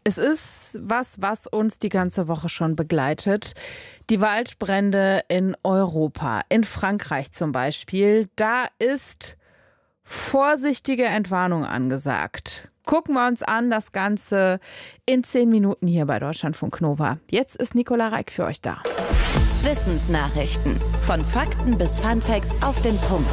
Es ist was uns die ganze Woche schon begleitet. Die Waldbrände in Europa, in Frankreich zum Beispiel. Da ist vorsichtige Entwarnung angesagt. Gucken wir uns an, das Ganze in 10 Minuten hier bei Deutschlandfunk Nova. Jetzt ist Nicola Reik für euch da. Wissensnachrichten. Von Fakten bis Funfacts auf den Punkt.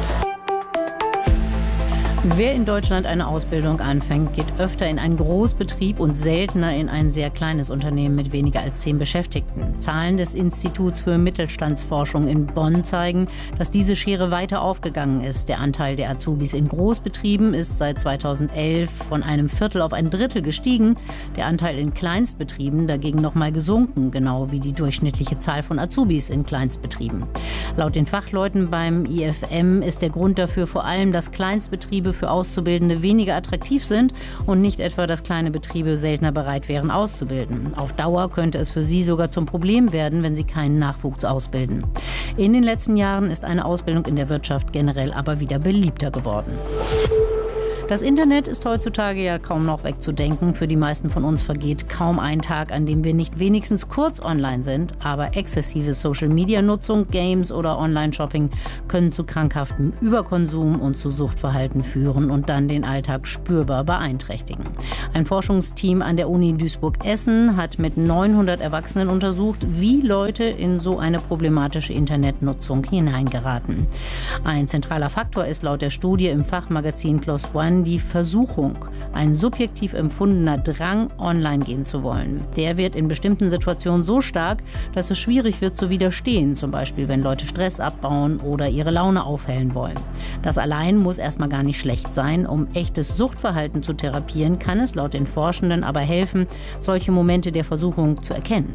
Wer in Deutschland eine Ausbildung anfängt, geht öfter in einen Großbetrieb und seltener in ein sehr kleines Unternehmen mit weniger als 10 Beschäftigten. Zahlen des Instituts für Mittelstandsforschung in Bonn zeigen, dass diese Schere weiter aufgegangen ist. Der Anteil der Azubis in Großbetrieben ist seit 2011 von einem Viertel auf ein Drittel gestiegen. Der Anteil in Kleinstbetrieben dagegen noch mal gesunken, genau wie die durchschnittliche Zahl von Azubis in Kleinstbetrieben. Laut den Fachleuten beim IFM ist der Grund dafür vor allem, dass Kleinstbetriebe für Auszubildende weniger attraktiv sind und nicht etwa, dass kleine Betriebe seltener bereit wären, auszubilden. Auf Dauer könnte es für sie sogar zum Problem werden, wenn sie keinen Nachwuchs ausbilden. In den letzten Jahren ist eine Ausbildung in der Wirtschaft generell aber wieder beliebter geworden. Das Internet ist heutzutage ja kaum noch wegzudenken. Für die meisten von uns vergeht kaum ein Tag, an dem wir nicht wenigstens kurz online sind. Aber exzessive Social-Media-Nutzung, Games oder Online-Shopping können zu krankhaftem Überkonsum und zu Suchtverhalten führen und dann den Alltag spürbar beeinträchtigen. Ein Forschungsteam an der Uni Duisburg-Essen hat mit 900 Erwachsenen untersucht, wie Leute in so eine problematische Internetnutzung hineingeraten. Ein zentraler Faktor ist laut der Studie im Fachmagazin PLOS ONE die Versuchung, ein subjektiv empfundener Drang, online gehen zu wollen. Der wird in bestimmten Situationen so stark, dass es schwierig wird zu widerstehen, zum Beispiel wenn Leute Stress abbauen oder ihre Laune aufhellen wollen. Das allein muss erstmal gar nicht schlecht sein. Um echtes Suchtverhalten zu therapieren, kann es laut den Forschenden aber helfen, solche Momente der Versuchung zu erkennen.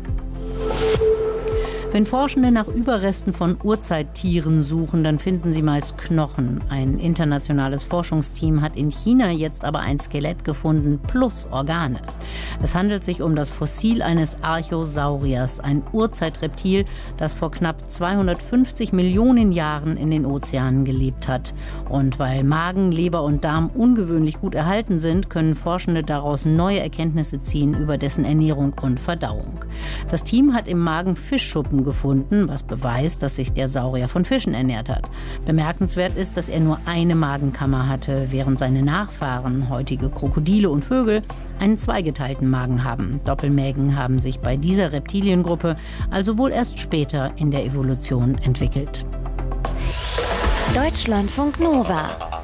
Wenn Forschende nach Überresten von Urzeittieren suchen, dann finden sie meist Knochen. Ein internationales Forschungsteam hat in China jetzt aber ein Skelett gefunden plus Organe. Es handelt sich um das Fossil eines Archosauriers, ein Urzeitreptil, das vor knapp 250 Millionen Jahren in den Ozeanen gelebt hat. Und weil Magen, Leber und Darm ungewöhnlich gut erhalten sind, können Forschende daraus neue Erkenntnisse ziehen über dessen Ernährung und Verdauung. Das Team hat im Magen Fischschuppen gefunden, was beweist, dass sich der Saurier von Fischen ernährt hat. Bemerkenswert ist, dass er nur eine Magenkammer hatte, während seine Nachfahren, heutige Krokodile und Vögel, einen zweigeteilten Magen haben. Doppelmägen haben sich bei dieser Reptiliengruppe also wohl erst später in der Evolution entwickelt. Deutschlandfunk Nova.